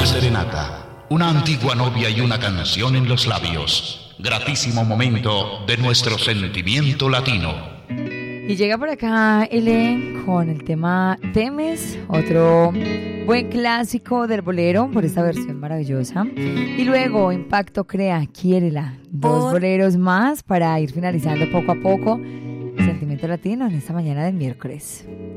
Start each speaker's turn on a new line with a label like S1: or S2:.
S1: Una serenata, una antigua novia y una canción en los labios. Gratísimo momento de nuestro sentimiento latino.
S2: Y llega por acá Ellen con el tema Temes, otro buen clásico del bolero por esta versión maravillosa. Y luego Impacto crea Quiérela, dos boleros más para ir finalizando poco a poco Sentimiento Latino en esta mañana del miércoles.